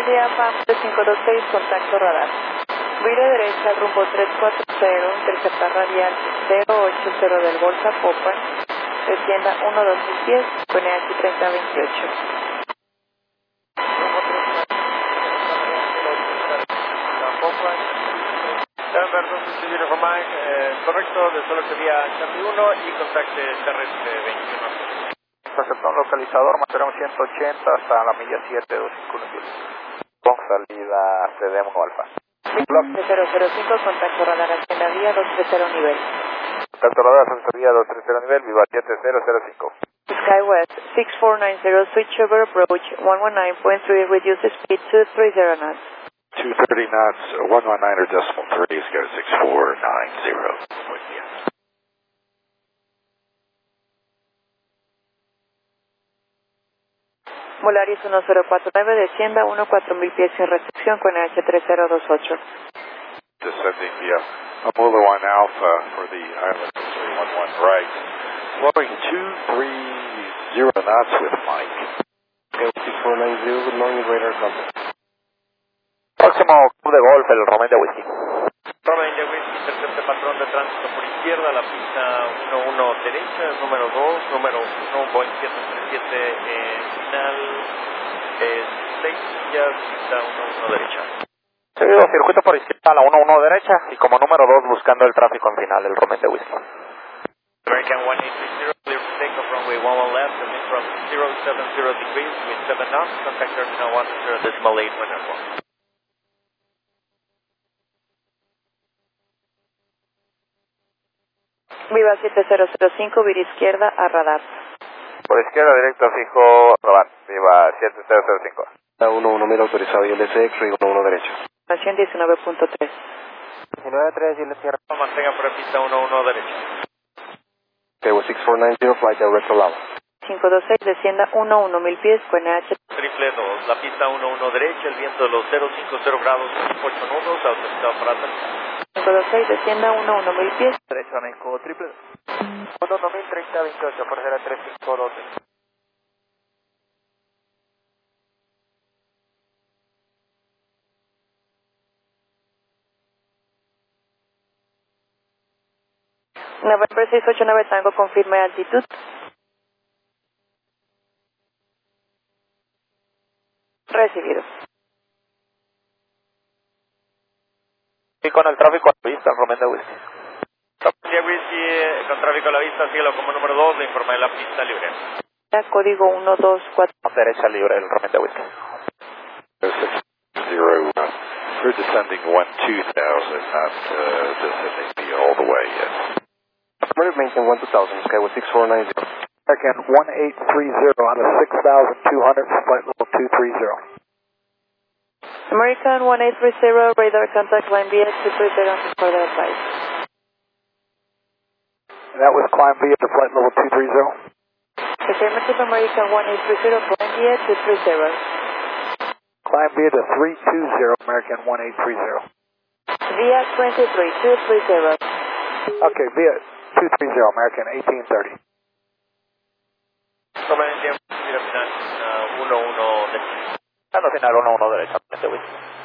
India PAM 526, contacto radar. Vire derecha rumbo 340, interceptar radial 080 del Golf Popan, descienda 12 pies, con EH 3028. Denver 260 Uniform Mike, correcto, de solo sería Charlie 1 y contacte terrestre 21. Aceptó un localizador, mantenemos 180 hasta la milla 725. Con salida CDM Alfa. 005, contacto radar hacienda vía 230 nivel. Contacto radar hacia vía 230 nivel, viva 7005. SkyWest 6490, switch over approach 119.3, reduce speed to 30 knots. 230 knots, 119 or decimal 3, go to 6490. Buen día. Volaris 1049, descienda 14.000 pies sin restricción con EH 3028. Descending via Apollo 1 Alpha for the island 311 right. Flowing 230 knots with Mike. Go 6490, good morning, radar contact. Próximo club de golf, el Romain de Whisky. Romain de Whisky, intercepte patrón de tránsito por izquierda, la pista 11 derecha, número 2, número 1, Boeing 737 final 6 millas, pista 11 derecha. Seguido, circuito por izquierda, la 11 derecha y como número 2 buscando el tráfico en final, el Romain de Whisky. American 1830, clear to take off runway 11 left, and wind from 070 degrees, wind 7 knots, contact terminal 10.8 when airborne. Viva 7005, vira izquierda a radar. Por izquierda, directo fijo, radar. Viva 7005. La 11 autorizado y LSX, rig 11 derecha. Nación 19.3. 19.3 y le cierra. Mantenga por la pista 11 derecha. KW 6490, flight direct to Lava. 526, descienda 11.000 pies con EH. Triple 2, la pista 11 derecha, el viento de los 050 grados, 8 nudos, autorizado para aterrizar. 526, descienda 11.000 pies. Derecha México, triple 1.2030-28, por ser a 352. November 689 Tango, confirme altitud. Recibido. Y con el tráfico a la vista, el Romain de Whisky. India Whisky, con tráfico a la vista, síguelo como número 2, le informa de la pista libre. Código 124. Derecha libre, el Romain de Whisky. 601, we're descending 12,000, not descending all the way yet. Commander maintain 1000, Skyway 6490. Again, 1830 on a 6,200, flight level 230. American 1830, radar contact line via 230 for the advice. That was climb via to flight level 230. Affirmative American 1830, climb via 230. Climb via to 320, American 1830. Via 23230. Okay, via 230, American 1830. Toma el tiempo, final 11 derecha. Final 11 derecha, Romain de Whisky.